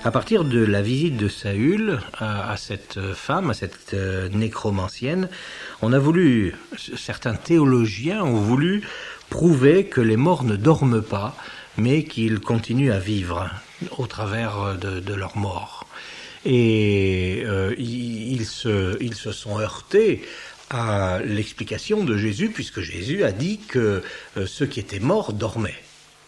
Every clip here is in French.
À partir de la visite de Saül à cette femme, à cette nécromancienne, certains théologiens ont voulu prouver que les morts ne dorment pas, mais qu'ils continuent à vivre au travers de leur mort. Et ils se sont heurtés à l'explication de Jésus, puisque Jésus a dit que ceux qui étaient morts dormaient.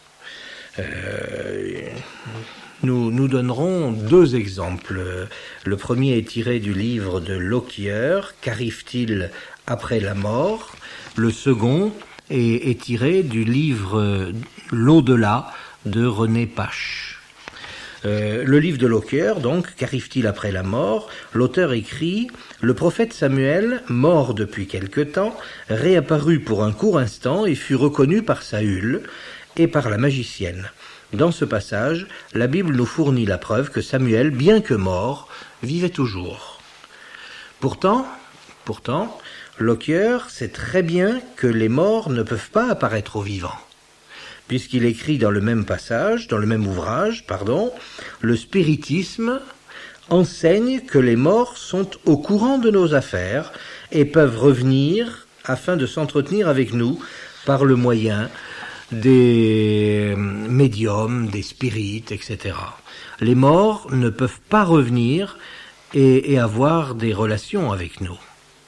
Nous donnerons deux exemples. Le premier est tiré du livre de Lockyer, Qu'arrive-t-il après la mort? Le second est tiré du livre L'au-delà de René Pache. Le livre de Lockyer, donc, Qu'arrive-t-il après la mort? L'auteur écrit « Le prophète Samuel, mort depuis quelque temps, réapparut pour un court instant et fut reconnu par Saül et par la magicienne. Dans ce passage, la Bible nous fournit la preuve que Samuel, bien que mort, vivait toujours. Pourtant, Lockyer sait très bien que les morts ne peuvent pas apparaître aux vivants. Puisqu'il écrit dans le même ouvrage, le spiritisme enseigne que les morts sont au courant de nos affaires et peuvent revenir afin de s'entretenir avec nous par le moyen des médiums, des spirites, etc. Les morts ne peuvent pas revenir et avoir des relations avec nous.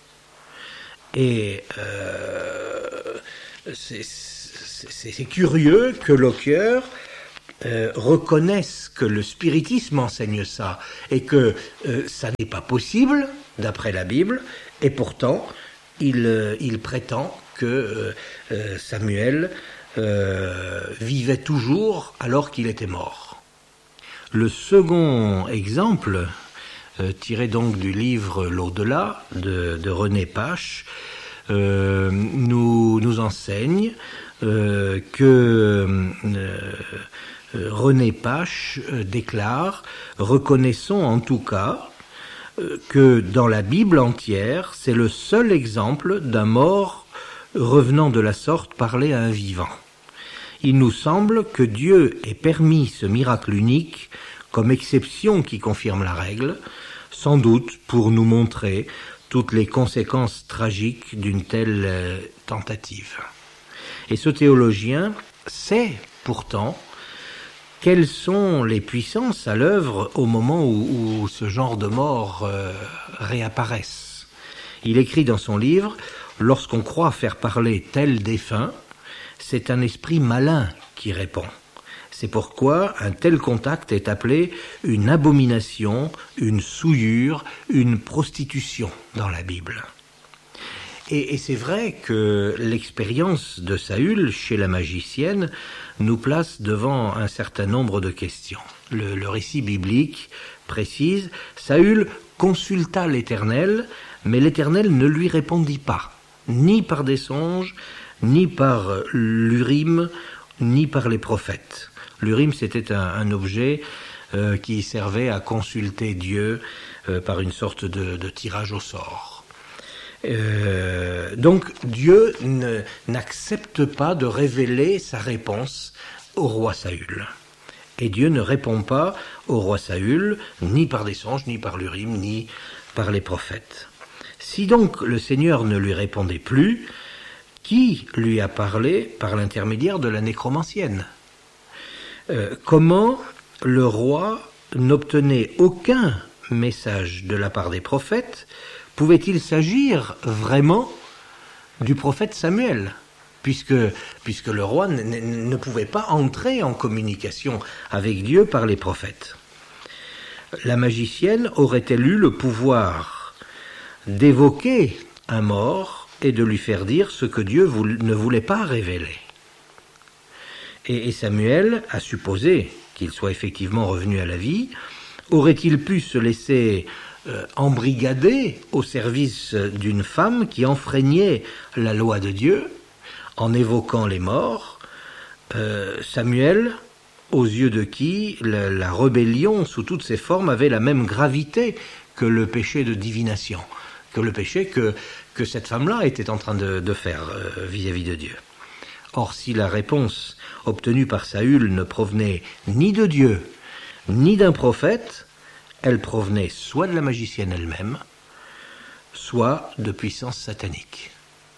Et c'est curieux que Lockyer reconnaisse que le spiritisme enseigne ça et que ça n'est pas possible d'après la Bible, et pourtant il prétend que Samuel vivait toujours alors qu'il était mort. Le second exemple, tiré donc du livre L'au-delà de René Pache, nous enseigne que René Pache déclare « Reconnaissons en tout cas que dans la Bible entière, c'est le seul exemple d'un mort revenant de la sorte parler à un vivant. Il nous semble que Dieu ait permis ce miracle unique comme exception qui confirme la règle, sans doute pour nous montrer toutes les conséquences tragiques d'une telle tentative. » Et ce théologien sait pourtant quelles sont les puissances à l'œuvre au moment où ce genre de mort réapparaissent. Il écrit dans son livre « Lorsqu'on croit faire parler tel défunt, c'est un esprit malin qui répond. C'est pourquoi un tel contact est appelé une abomination, une souillure, une prostitution dans la Bible. » Et c'est vrai que l'expérience de Saül chez la magicienne nous place devant un certain nombre de questions. Le récit biblique précise « Saül consulta l'Éternel, mais l'Éternel ne lui répondit pas, ni par des songes, ni par l'Urim, ni par les prophètes. » L'Urim, c'était un objet qui servait à consulter Dieu par une sorte de tirage au sort. Donc Dieu n'accepte pas de révéler sa réponse au roi Saül. Et Dieu ne répond pas au roi Saül, ni par des songes, ni par l'Urim, ni par les prophètes. Si donc le Seigneur ne lui répondait plus, qui lui a parlé par l'intermédiaire de la nécromancienne? Comment le roi n'obtenait aucun message de la part des prophètes? Pouvait-il s'agir vraiment du prophète Samuel, puisque le roi ne pouvait pas entrer en communication avec Dieu par les prophètes? La magicienne aurait-elle eu le pouvoir d'évoquer un mort et de lui faire dire ce que Dieu ne voulait pas révéler? Et Samuel a supposé qu'il soit effectivement revenu à la vie. Aurait-il pu se laisser embrigadé au service d'une femme qui enfreignait la loi de Dieu en évoquant les morts? Samuel, aux yeux de qui la rébellion sous toutes ses formes avait la même gravité que le péché de divination, que le péché que cette femme-là était en train de faire vis-à-vis de Dieu. Or, si la réponse obtenue par Saül ne provenait ni de Dieu, ni d'un prophète, elles provenaient soit de la magicienne elle-même, soit de puissances sataniques.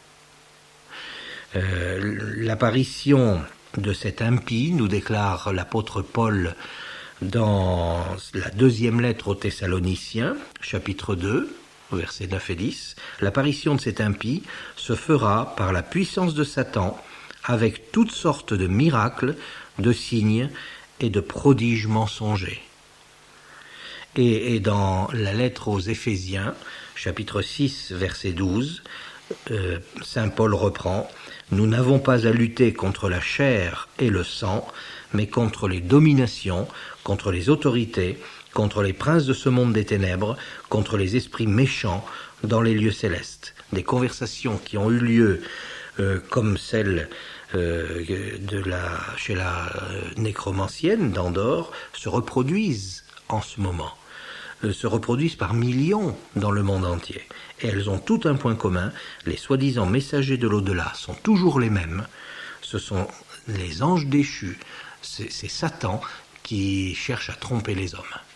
L'apparition de cet impie, nous déclare l'apôtre Paul dans la deuxième lettre aux Thessaloniciens, chapitre 2, versets 9 et 10, l'apparition de cet impie se fera par la puissance de Satan, avec toutes sortes de miracles, de signes et de prodiges mensongers. Et dans la lettre aux Éphésiens, chapitre 6, verset 12, Saint Paul reprend « Nous n'avons pas à lutter contre la chair et le sang, mais contre les dominations, contre les autorités, contre les princes de ce monde des ténèbres, contre les esprits méchants dans les lieux célestes. » Des conversations qui ont eu lieu comme celle chez la nécromancienne d'Andorre se reproduisent en ce moment, se reproduisent par millions dans le monde entier. Et elles ont tout un point commun, les soi-disant messagers de l'au-delà sont toujours les mêmes, ce sont les anges déchus, c'est Satan qui cherche à tromper les hommes.